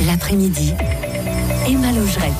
L'après-midi, Emma Logerette.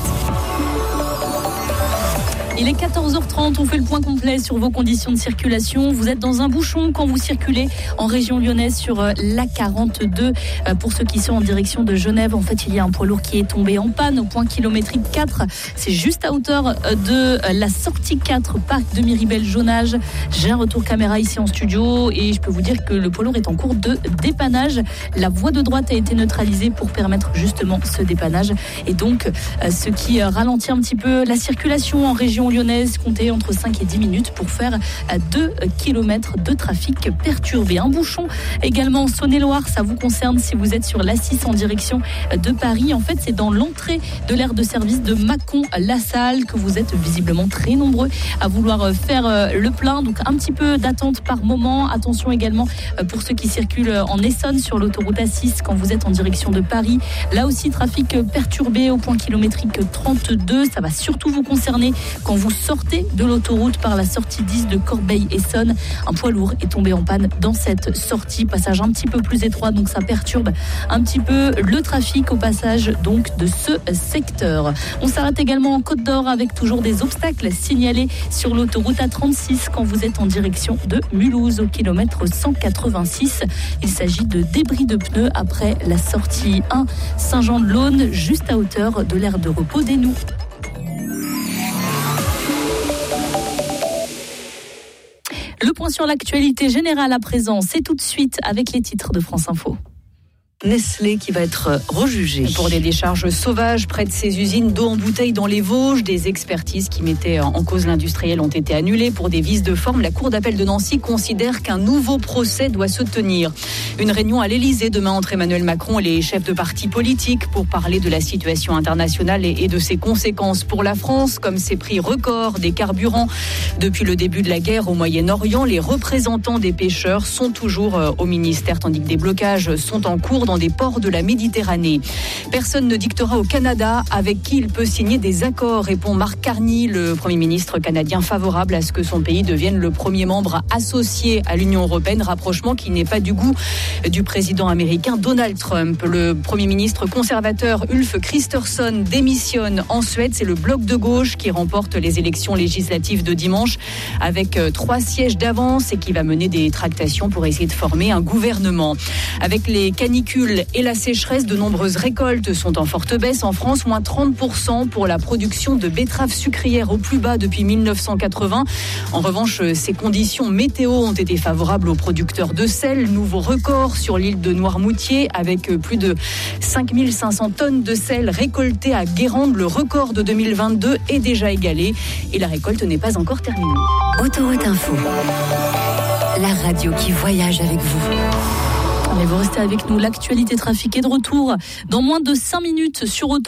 Il est 14h30, on fait le point complet sur vos conditions de circulation. Vous êtes dans un bouchon quand vous circulez en région lyonnaise sur l'A42. Pour ceux qui sont en direction de Genève, en fait, il y a un poids lourd qui est tombé en panne au point kilométrique 4. C'est juste à hauteur de la sortie 4, parc de Miribel-Jonage. J'ai un retour caméra ici en studio et je peux vous dire que le poids lourd est en cours de dépannage. La voie de droite a été neutralisée pour permettre justement ce dépannage. Et donc, ce qui ralentit un petit peu la circulation en région lyonnaise, comptez entre 5 et 10 minutes pour faire 2 km de trafic perturbé. Un bouchon également en Saône-et-Loire, ça vous concerne si vous êtes sur l'A6 en direction de Paris. En fait, c'est dans l'entrée de l'aire de service de Mâcon-la-Salle que vous êtes visiblement très nombreux à vouloir faire le plein. Donc un petit peu d'attente par moment. Attention également pour ceux qui circulent en Essonne sur l'autoroute A6 quand vous êtes en direction de Paris. Là aussi, trafic perturbé au point kilométrique 32. Ça va surtout vous concerner quand vous sortez de l'autoroute par la sortie 10 de Corbeil-Essonnes. Un poids lourd est tombé en panne dans cette sortie. Passage un petit peu plus étroit, donc ça perturbe un petit peu le trafic au passage donc de ce secteur. On s'arrête également en Côte d'Or avec toujours des obstacles signalés sur l'autoroute A36 quand vous êtes en direction de Mulhouse au kilomètre 186. Il s'agit de débris de pneus après la sortie 1 Saint-Jean-de-Laune, juste à hauteur de l'aire de repos des Noux. Le point sur l'actualité générale à présent, c'est tout de suite avec les titres de France Info. Nestlé qui va être rejugé pour des décharges sauvages près de ses usines d'eau en bouteille dans les Vosges. Des expertises qui mettaient en cause l'industriel ont été annulées pour des vices de forme. La Cour d'appel de Nancy considère qu'un nouveau procès doit se tenir. Une réunion à l'Elysée demain entre Emmanuel Macron et les chefs de partis politiques pour parler de la situation internationale et de ses conséquences pour la France, comme ces prix records des carburants. Depuis le début de la guerre au Moyen-Orient, les représentants des pêcheurs sont toujours au ministère, tandis que des blocages sont en cours dans des ports de la Méditerranée. Personne ne dictera au Canada avec qui il peut signer des accords, répond Mark Carney, le Premier ministre canadien favorable à ce que son pays devienne le premier membre associé à l'Union européenne, rapprochement qui n'est pas du goût du président américain Donald Trump. Le Premier ministre conservateur Ulf Kristersson démissionne en Suède. C'est le bloc de gauche qui remporte les élections législatives de dimanche avec 3 sièges d'avance et qui va mener des tractations pour essayer de former un gouvernement. Avec les canicules et la sécheresse, de nombreuses récoltes sont en forte baisse en France, moins 30% pour la production de betteraves sucrières au plus bas depuis 1980. En revanche, ces conditions météo ont été favorables aux producteurs de sel. Nouveau record sur l'île de Noirmoutier avec plus de 5500 tonnes de sel récoltées à Guérande. Le record de 2022 est déjà égalé et la récolte n'est pas encore terminée. Autoroute Info, la radio qui voyage avec vous. Allez, vous restez avec nous. L'actualité trafic est de retour dans moins de 5 minutes sur Autoroute.